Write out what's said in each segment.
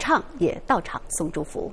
畅也到场送祝福。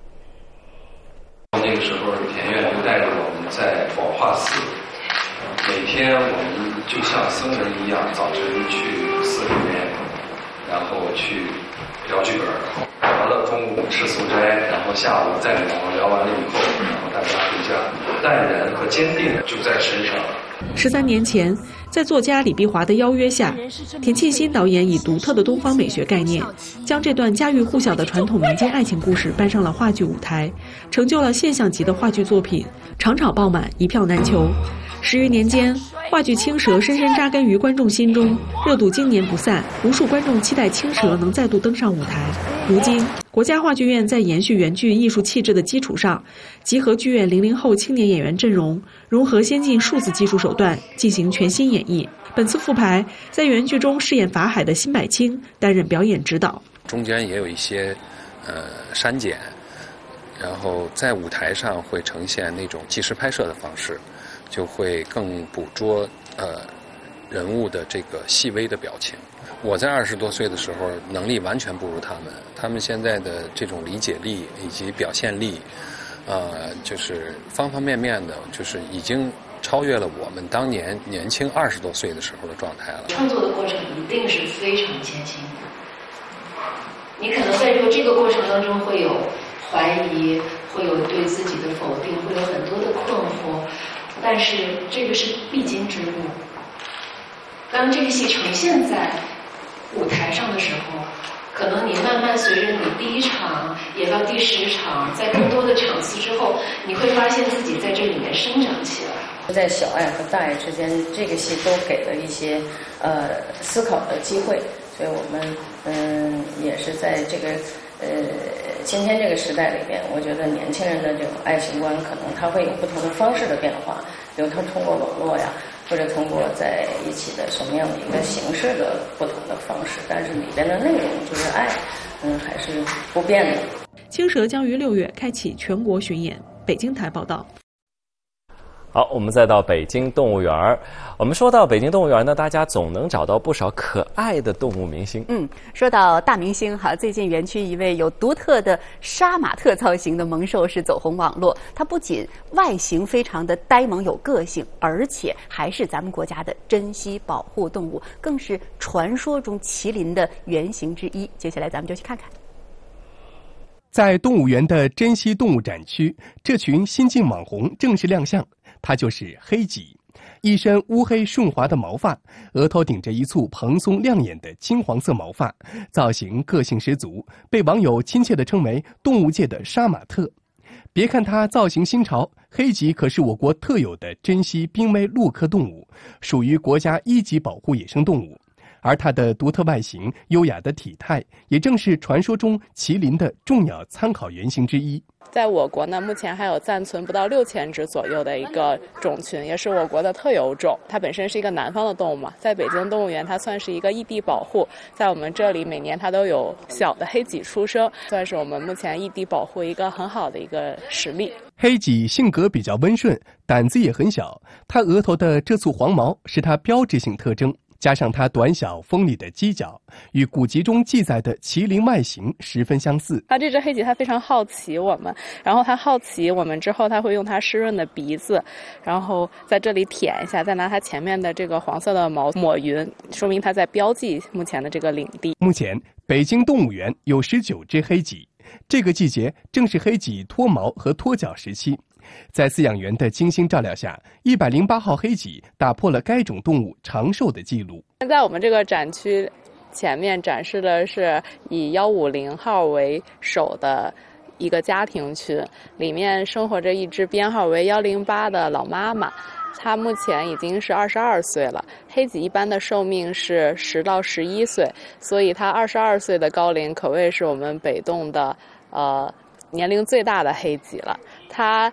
那个时候，田院就带着我们在宝化寺，每天我们就像僧人一样，早晨去寺里面，然后去聊剧本，完了中午吃素斋，然后下午再聊完了以后，然后大家回家，淡然和坚定就在身上。 13年前，在作家李碧华的邀约下，田沁鑫导演以独特的东方美学概念，将这段家喻户晓的传统民间爱情故事搬上了话剧舞台，成就了现象级的话剧作品，场场爆满，一票难求。10余年间，话剧《青蛇》深深扎根于观众心中，热度经年不散，无数观众期待《青蛇》能再度登上舞台。如今，国家话剧院在延续原剧艺术气质的基础上，集合剧院00后青年演员阵容，融合先进数字技术手段，进行全新演绎。本次复排，在原剧中饰演法海的辛柏青担任表演指导， 中间也有一些删减，然后在舞台上会呈现那种即时拍摄的方式，就会更捕捉人物的这个细微的表情。我在20多岁的时候能力完全不如他们现在的这种理解力以及表现力，就是方方面面的，就是已经超越了我们当年年轻20多岁的时候的状态了。 创作的过程一定是非常艰辛的，你可能在这个过程当中会有怀疑，会有对自己的否定，会有很多的困惑，但是这个是必经之路。当这个戏呈现在舞台上的时候，可能你慢慢随着你第1场演到第10场，在更多的场次之后，你会发现自己在这里面生长起来。 在小爱和大爱之间，这个戏都给了一些思考的机会，所以我们也是在这个今天这个时代里边，我觉得年轻人的这种爱情观可能它会有不同的方式的变化，比如他通过网络呀，或者通过在一起的什么样的一个形式的不同的方式，但是里边的内容就是爱，还是不变的。 青蛇将于6月开启全国巡演。北京台报道。 好，我们再到北京动物园。我们说到北京动物园呢，大家总能找到不少可爱的动物明星。 说到大明星哈，最近园区一位有独特的杀马特造型的猛兽是走红网络。它不仅外形非常的呆萌有个性，而且还是咱们国家的珍稀保护动物，更是传说中麒麟的原型之一。接下来咱们就去看看。 在动物园的珍稀动物展区，这群新晋网红正式亮相。它就是黑麂，一身乌黑顺滑的毛发，额头顶着一簇蓬松亮眼的金黄色毛发，造型个性十足，被网友亲切地称为动物界的杀马特。别看它造型新潮，黑麂可是我国特有的珍稀濒危陆科动物，属于国家1级保护野生动物。而它的独特外形、优雅的体态，也正是传说中麒麟的重要参考原型之一。 在我国呢，目前还有暂存不到6000只左右的一个种群，也是我国的特有种。它本身是一个南方的动物嘛，在北京动物园它算是一个异地保护，在我们这里每年它都有小的黑麂出生，算是我们目前异地保护一个很好的一个实例。 黑麂性格比较温顺，胆子也很小，它额头的这簇黄毛是它标志性特征。加上它短小锋利的犄角，与古籍中记载的麒麟外形十分相似。 它这只黑麂它非常好奇我们，然后它好奇我们之后，它会用它湿润的鼻子，然后在这里舔一下，再拿它前面的这个黄色的毛抹匀，说明它在标记目前的这个领地。 目前北京动物园有19只黑麂，这个季节正是黑麂脱毛和脱角时期。在饲养员的精心照料下，108号黑麂打破了该种动物长寿的记录。 现在我们这个展区前面展示的是以150号为首的一个家庭群，里面生活着一只编号为108的老妈妈，她目前已经是22岁了。黑麂一般的寿命是10到11岁，所以她22岁的高龄可谓是我们北动的年龄最大的黑麂了。她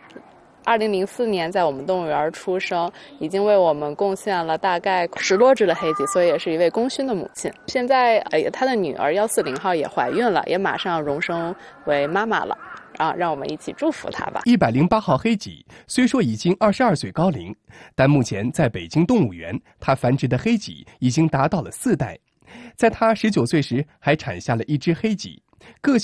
2004年在我们动物园出生，已经为我们贡献了大概10多只的黑麂，所以也是一位功勋的母亲。现在她的女儿140号也怀孕了，也马上荣升为妈妈了。让我们一起祝福她吧。 108号黑麂虽说已经22岁高龄，但目前在北京动物园，它繁殖的黑麂已经达到了4代。在它19岁时，还产下了一只黑麂，个性